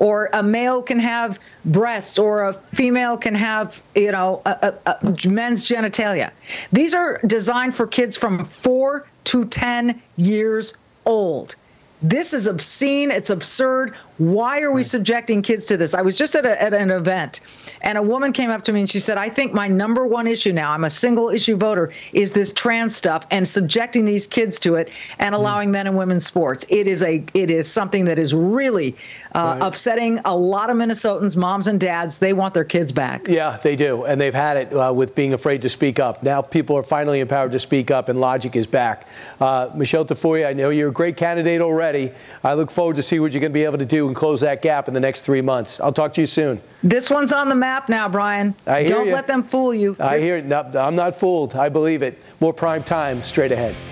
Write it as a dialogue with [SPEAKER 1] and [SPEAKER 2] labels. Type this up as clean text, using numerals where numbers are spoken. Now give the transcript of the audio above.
[SPEAKER 1] or a male can have breasts, or a female can have, men's genitalia. These are designed for kids from 4 to 10 years old. This is obscene. It's absurd. Why are we subjecting kids to this? I was just at an event, and a woman came up to me and she said, I think my number one issue now, I'm a single issue voter, is this trans stuff and subjecting these kids to it and allowing men and women's sports. It is something that is really upsetting a lot of Minnesotans, moms and dads. They want their kids back.
[SPEAKER 2] Yeah, they do. And they've had it with being afraid to speak up. Now people are finally empowered to speak up, and logic is back. Michelle Tafoya, I know you're a great candidate already. I look forward to see what you're going to be able to do and close that gap in the next 3 months. I'll talk to you soon.
[SPEAKER 1] This one's on the map now, Brian.
[SPEAKER 2] I hear
[SPEAKER 1] Don't
[SPEAKER 2] you.
[SPEAKER 1] let them fool you.
[SPEAKER 2] I hear it. No, I'm not fooled. I believe it. More prime time straight ahead.